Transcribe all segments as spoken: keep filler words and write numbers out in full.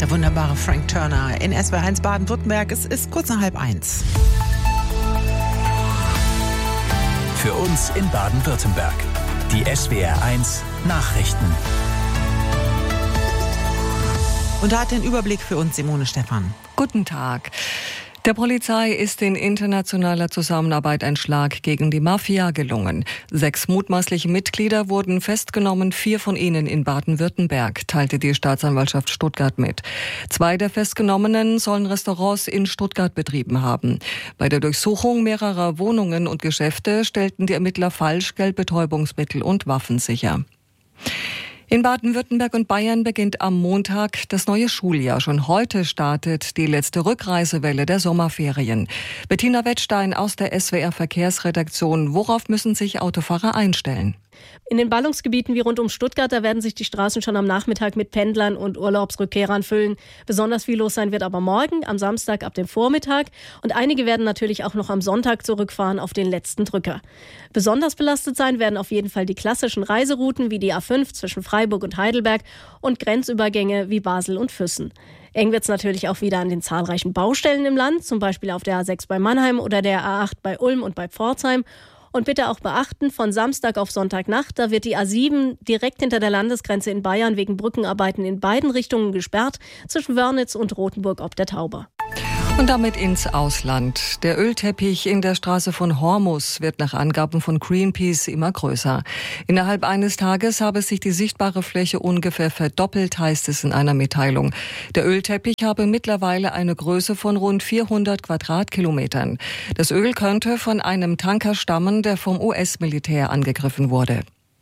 Der wunderbare Frank Turner in S W R eins Baden-Württemberg. Es ist kurz nach halb eins. Für uns in Baden-Württemberg. Die S W R eins Nachrichten. Und da hat den Überblick für uns Simone Stephan. Guten Tag. Der Polizei ist in internationaler Zusammenarbeit ein Schlag gegen die Mafia gelungen. Sechs mutmaßliche Mitglieder wurden festgenommen, vier von ihnen in Baden-Württemberg, teilte die Staatsanwaltschaft Stuttgart mit. Zwei der Festgenommenen sollen Restaurants in Stuttgart betrieben haben. Bei der Durchsuchung mehrerer Wohnungen und Geschäfte stellten die Ermittler Falschgeld, Betäubungsmittel und Waffen sicher. In Baden-Württemberg und Bayern beginnt am Montag das neue Schuljahr. Schon heute startet die letzte Rückreisewelle der Sommerferien. Bettina Wettstein aus der S W R Verkehrsredaktion. Worauf müssen sich Autofahrer einstellen? In den Ballungsgebieten wie rund um Stuttgart, da werden sich die Straßen schon am Nachmittag mit Pendlern und Urlaubsrückkehrern füllen. Besonders viel los sein wird aber morgen, am Samstag ab dem Vormittag. Und einige werden natürlich auch noch am Sonntag zurückfahren auf den letzten Drücker. Besonders belastet sein werden auf jeden Fall die klassischen Reiserouten wie die A fünf zwischen Freiburg und Heidelberg und Grenzübergänge wie Basel und Füssen. Eng wird es natürlich auch wieder an den zahlreichen Baustellen im Land, zum Beispiel auf der A sechs bei Mannheim oder der A acht bei Ulm und bei Pforzheim. Und bitte auch beachten, von Samstag auf Sonntagnacht, da wird die A sieben direkt hinter der Landesgrenze in Bayern wegen Brückenarbeiten in beiden Richtungen gesperrt, zwischen Wörnitz und Rothenburg ob der Tauber. Und damit ins Ausland. Der Ölteppich in der Straße von Hormus wird nach Angaben von Greenpeace immer größer. Innerhalb eines Tages habe sich die sichtbare Fläche ungefähr verdoppelt, heißt es in einer Mitteilung. Der Ölteppich habe mittlerweile eine Größe von rund vierhundert Quadratkilometern. Das Öl könnte von einem Tanker stammen, der vom U S-Militär angegriffen wurde.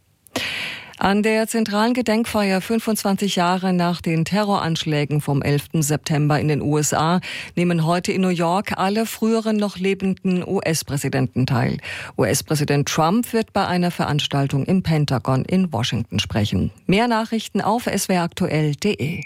An der zentralen Gedenkfeier fünfundzwanzig Jahre nach den Terroranschlägen vom elften September in den U S A nehmen heute in New York alle früheren noch lebenden U S-Präsidenten teil. U S-Präsident Trump wird bei einer Veranstaltung im Pentagon in Washington sprechen. Mehr Nachrichten auf s w r aktuell punkt d e.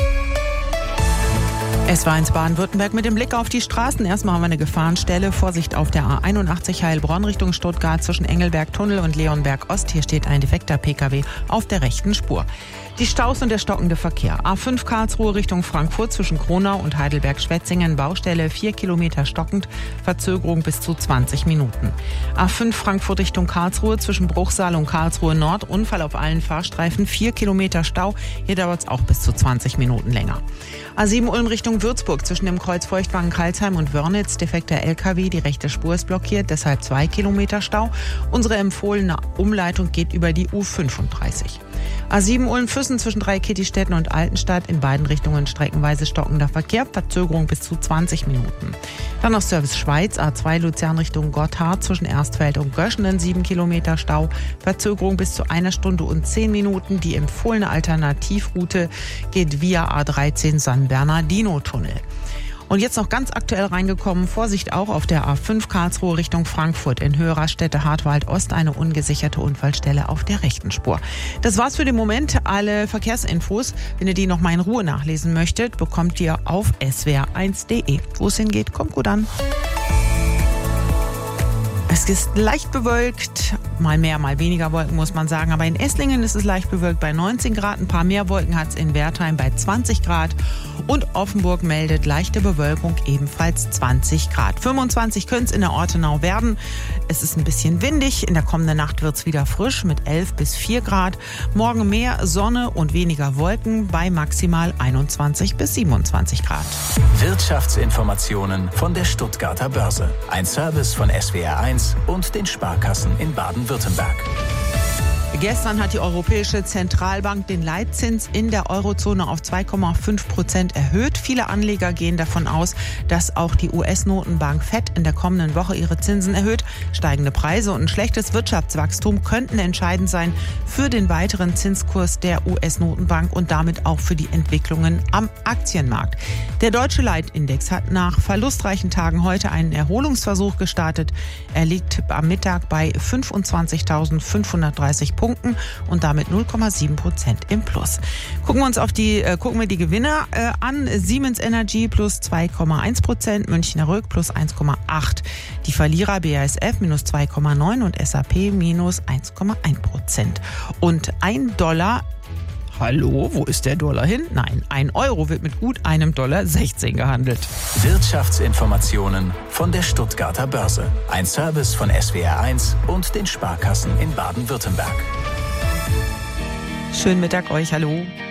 S W R eins Baden-Württemberg mit dem Blick auf die Straßen. Erstmal haben wir eine Gefahrenstelle. Vorsicht auf der A einundachtzig Heilbronn Richtung Stuttgart zwischen Engelberg-Tunnel und Leonberg-Ost. Hier steht ein defekter P K W auf der rechten Spur. Die Staus und der stockende Verkehr. A fünf Karlsruhe Richtung Frankfurt zwischen Kronau und Heidelberg-Schwetzingen. Baustelle vier Kilometer stockend. Verzögerung bis zu zwanzig Minuten. A fünf Frankfurt Richtung Karlsruhe zwischen Bruchsal und Karlsruhe Nord. Unfall auf allen Fahrstreifen. vier Kilometer Stau. Hier dauert es auch bis zu zwanzig Minuten länger. A sieben Ulm Richtung Würzburg zwischen dem Kreuz Feuchtwangen-Karlsheim und Wörnitz. Defekter L K W, die rechte Spur ist blockiert, deshalb zwei Kilometer Stau. Unsere empfohlene Umleitung geht über die U fünfunddreißig. A sieben Ulm-Füssen zwischen Dreikittistetten und Altenstadt, in beiden Richtungen streckenweise stockender Verkehr, Verzögerung bis zu zwanzig Minuten. Dann noch Service Schweiz, A zwei Luzern Richtung Gotthard zwischen Erstfeld und Göschenen, sieben Kilometer Stau, Verzögerung bis zu einer Stunde und zehn Minuten. Die empfohlene Alternativroute geht via A dreizehn San Bernardino-Tunnel. Und jetzt noch ganz aktuell reingekommen, Vorsicht auch auf der A fünf Karlsruhe Richtung Frankfurt in Höheraststätte Hartwald Ost, eine ungesicherte Unfallstelle auf der rechten Spur. Das war's für den Moment. Alle Verkehrsinfos, wenn ihr die noch mal in Ruhe nachlesen möchtet, bekommt ihr auf s w r eins punkt d e. Wo es hingeht, kommt gut an. Es ist leicht bewölkt, mal mehr, mal weniger Wolken, muss man sagen. Aber in Esslingen ist es leicht bewölkt bei neunzehn Grad. Ein paar mehr Wolken hat es in Wertheim bei zwanzig Grad. Und Offenburg meldet leichte Bewölkung, ebenfalls zwanzig Grad. fünfundzwanzig können es in der Ortenau werden. Es ist ein bisschen windig. In der kommenden Nacht wird es wieder frisch mit elf bis vier Grad. Morgen mehr Sonne und weniger Wolken bei maximal einundzwanzig bis siebenundzwanzig Grad. Wirtschaftsinformationen von der Stuttgarter Börse. Ein Service von S W R eins und den Sparkassen in Baden-Württemberg. Gestern hat die Europäische Zentralbank den Leitzins in der Eurozone auf zwei Komma fünf Prozent erhöht. Viele Anleger gehen davon aus, dass auch die U S-Notenbank Fed in der kommenden Woche ihre Zinsen erhöht. Steigende Preise und ein schlechtes Wirtschaftswachstum könnten entscheidend sein für den weiteren Zinskurs der U S-Notenbank und damit auch für die Entwicklungen am Aktienmarkt. Der deutsche Leitindex hat nach verlustreichen Tagen heute einen Erholungsversuch gestartet. Er liegt am Mittag bei fünfundzwanzigtausendfünfhundertdreißig Punkten. Punkten und damit null Komma sieben Prozent im Plus. Gucken wir uns auf die, äh, gucken wir die Gewinner äh, an. Siemens Energy plus zwei Komma eins Prozent, Münchner Rück plus eins Komma acht. Die Verlierer B A S F minus zwei Komma neun und S A P minus eins Komma eins Prozent. Und ein Dollar Hallo, wo ist der Dollar hin? Nein, ein Euro wird mit gut einem Dollar sechzehn gehandelt. Wirtschaftsinformationen von der Stuttgarter Börse. Ein Service von S W R eins und den Sparkassen in Baden-Württemberg. Schönen Mittag euch, hallo.